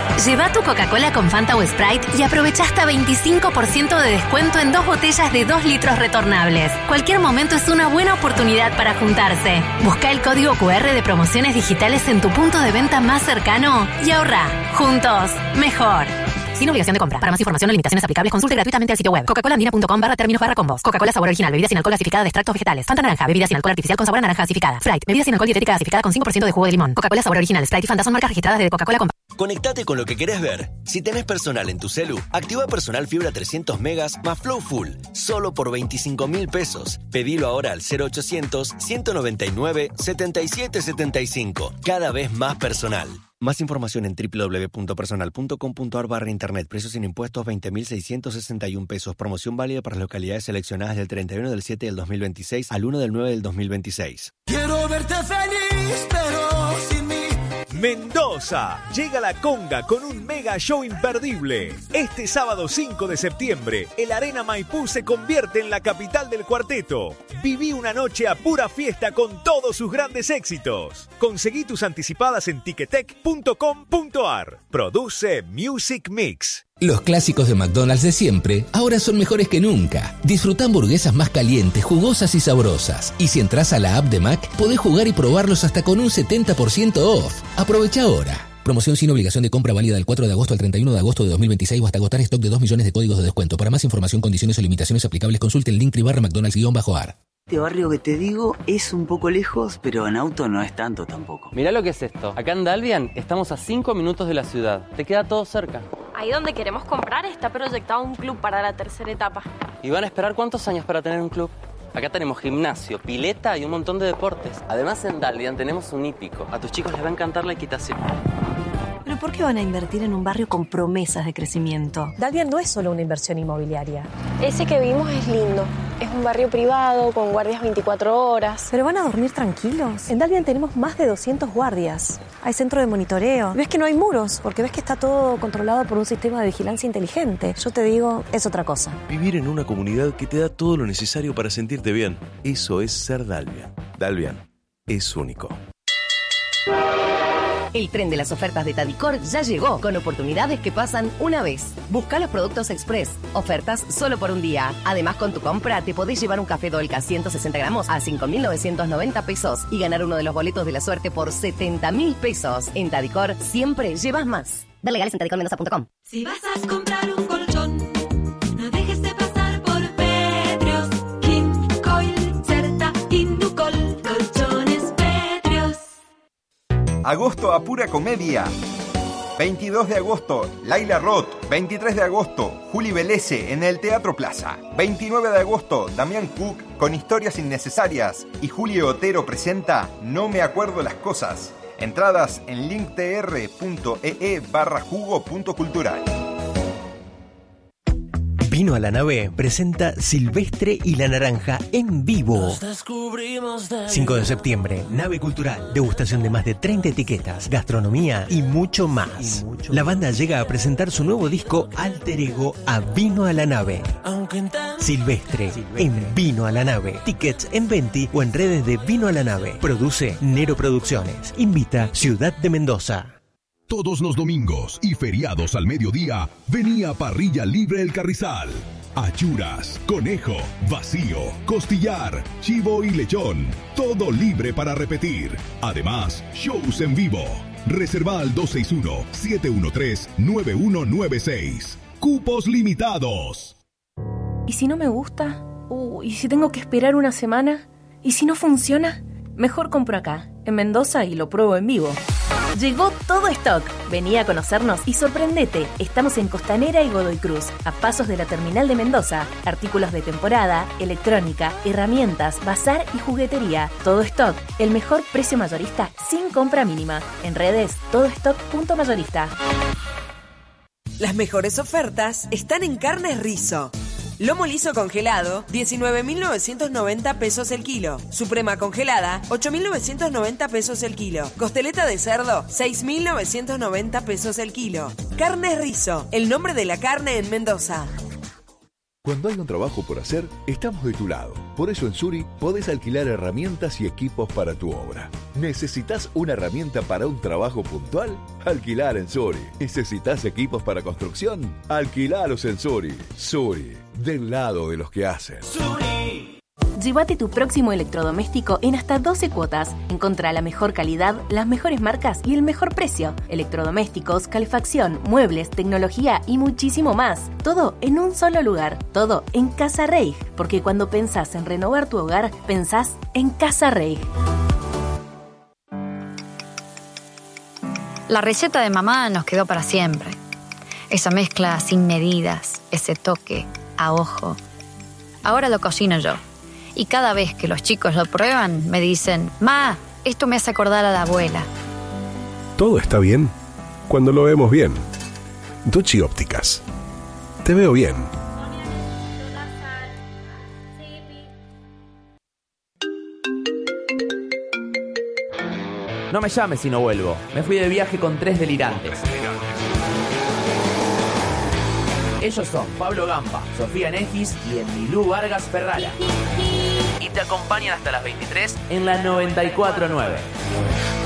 Lleva tu Coca-Cola con Fanta o Sprite y aprovecha hasta 25% de descuento en 2 botellas de 2 litros retornables. Cualquier momento es una buena oportunidad para juntarse. Busca el código QR de promociones digitales en tu punto de venta más cercano y ahorra. Juntos, mejor. Sin obligación de compra. Para más información o limitaciones aplicables, consulte gratuitamente el sitio web coca-colaandina.com/términos/combos. Coca-Cola sabor original, bebida sin alcohol gasificada de extractos vegetales. Fanta naranja, bebida sin alcohol artificial con sabor a naranja gasificada. Sprite, bebida sin alcohol dietética gasificada con 5% de jugo de limón. Coca-Cola sabor original, Sprite y Fanta son marcas registradas de Coca-Cola Company. Conectate con lo que querés ver. Si tenés Personal en tu celu, activa Personal Fibra 300 megas más Flow Full, solo por 25.000 pesos. Pedilo ahora al 0800-199-7775. Cada vez más personal. Más información en www.personal.com.ar/internet. Precios sin impuestos 20.661 pesos. Promoción válida para las localidades seleccionadas del 31 del 7 del 2026 al 1 del 9 del 2026. Quiero verte feliz, pero sin mí. Mendoza. Llega la conga con un mega show imperdible. Este sábado 5 de septiembre, el Arena Maipú se convierte en la capital del cuarteto. Viví una noche a pura fiesta con todos sus grandes éxitos. Conseguí tus anticipadas en ticketek.com.ar. Produce Music Mix. Los clásicos de McDonald's de siempre ahora son mejores que nunca. Disfruta hamburguesas más calientes, jugosas y sabrosas. Y si entras a la app de Mac, podés jugar y probarlos hasta con un 70% off. Aprovecha ahora. Promoción sin obligación de compra válida del 4 de agosto al 31 de agosto de 2026 o hasta agotar stock de 2 millones de códigos de descuento. Para más información, condiciones o limitaciones aplicables, consulte el link /McDonald's-ar. Este barrio que te digo es un poco lejos, pero en auto no es tanto tampoco. Mirá lo que es esto. Acá en Dalvian estamos a 5 minutos de la ciudad. Te queda todo cerca. Ahí donde queremos comprar está proyectado un club para la tercera etapa. ¿Y van a esperar cuántos años para tener un club? Acá tenemos gimnasio, pileta y un montón de deportes. Además en Dalvian tenemos un hípico. A tus chicos les va a encantar la equitación. ¿Pero por qué van a invertir en un barrio con promesas de crecimiento? Dalvian no es solo una inversión inmobiliaria. Ese que vimos es lindo. Es un barrio privado, con guardias 24 horas. ¿Pero van a dormir tranquilos? En Dalvian tenemos más de 200 guardias. Hay centro de monitoreo. Ves que no hay muros, porque ves que está todo controlado por un sistema de vigilancia inteligente. Yo te digo, es otra cosa. Vivir en una comunidad que te da todo lo necesario para sentirte bien. Eso es ser Dalvian. Dalvian es único. El tren de las ofertas de Tadicor ya llegó, con oportunidades que pasan una vez. Busca los productos Express, ofertas solo por un día. Además, con tu compra te podés llevar un café Dolca 160 gramos a 5.990 pesos y ganar uno de los boletos de la suerte por 70.000 pesos. En Tadicor siempre llevas más. Ver legales en tadicormendoza.com. Si vas a comprar un colchón, no dejes de pasar por Petrios, King, Coil, Certa, Inducol, colchones Petrios. Agosto a pura comedia. 22 de agosto, Laila Roth. 23 de agosto, Juli Velese en el Teatro Plaza. 29 de agosto, Damián Cook con Historias Innecesarias. Y Julio Otero presenta No me acuerdo las cosas. Entradas en linktr.ee/jugo.cultural. Vino a la Nave presenta Silvestre y la Naranja en vivo. 5 de septiembre, Nave Cultural, degustación de más de 30 etiquetas, gastronomía y mucho más. La banda llega a presentar su nuevo disco Alter Ego a Vino a la Nave. Silvestre en Vino a la Nave. Tickets en Venti o en redes de Vino a la Nave. Produce Nero Producciones. Invita Ciudad de Mendoza. Todos los domingos y feriados al mediodía, venía Parrilla Libre El Carrizal. Achuras, conejo, vacío, costillar, chivo y lechón. Todo libre para repetir. Además, shows en vivo. Reserva al 261-713-9196. Cupos limitados. ¿Y si no me gusta? ¿Y si tengo que esperar una semana? ¿Y si no funciona? Mejor compro acá, en Mendoza, y lo pruebo en vivo. Llegó Todo Stock. Vení a conocernos y sorprendete. Estamos en Costanera y Godoy Cruz, a pasos de la terminal de Mendoza. Artículos de temporada, electrónica, herramientas, bazar y juguetería. Todo Stock, el mejor precio mayorista sin compra mínima. En redes, todostock.mayorista. Las mejores ofertas están en Carnes Rizo. Lomo liso congelado, 19.990 pesos el kilo. Suprema congelada, 8.990 pesos el kilo. Costeleta de cerdo, 6.990 pesos el kilo. Carnes Rizo, el nombre de la carne en Mendoza. Cuando hay un trabajo por hacer, estamos de tu lado. Por eso en Suri podés alquilar herramientas y equipos para tu obra. ¿Necesitas una herramienta para un trabajo puntual? Alquilar en Suri. ¿Necesitas equipos para construcción? Alquilalos en Suri. Suri, del lado de los que hacen. Llévate tu próximo electrodoméstico en hasta 12 cuotas. Encontrá la mejor calidad, las mejores marcas y el mejor precio. Electrodomésticos, calefacción, muebles, tecnología y muchísimo más. Todo en un solo lugar. Todo en Casa Reig. Porque cuando pensás en renovar tu hogar, pensás en Casa Reig. La receta de mamá nos quedó para siempre. Esa mezcla sin medidas, ese toque a ojo. Ahora lo cocino yo. Y cada vez que los chicos lo prueban, me dicen: «Ma, esto me hace acordar a la abuela». Todo está bien cuando lo vemos bien. Ducci Ópticas. Te veo bien. No me llames si no vuelvo. Me fui de viaje con 3 delirantes. Ellos son Pablo Gamba, Sofía Negis y Emilú Vargas Ferrara. Y te acompañan hasta las 23 en la 94.9.